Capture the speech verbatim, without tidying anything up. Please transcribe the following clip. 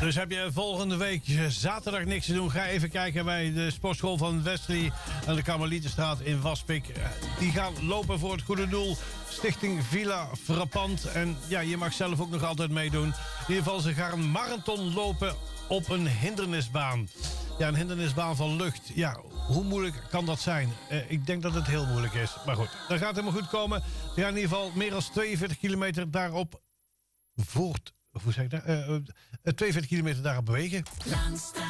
Dus heb je volgende week zaterdag niks te doen, ga even kijken bij de sportschool van Wesley aan de Karmelietenstraat in Waspik. Die gaan lopen voor het goede doel. Stichting Villa Frappant. En ja, je mag zelf ook nog altijd meedoen. In ieder geval, ze gaan een marathon lopen op een hindernisbaan. Ja, een hindernisbaan van lucht. Ja, hoe moeilijk kan dat zijn? Uh, ik denk dat het heel moeilijk is. Maar goed, dat gaat helemaal goed komen. Ze gaan in ieder geval meer dan tweeënveertig kilometer daarop voort... Hoe zeg ik dat? Uh, uh, tweeënveertig kilometer daarop bewegen. Ja.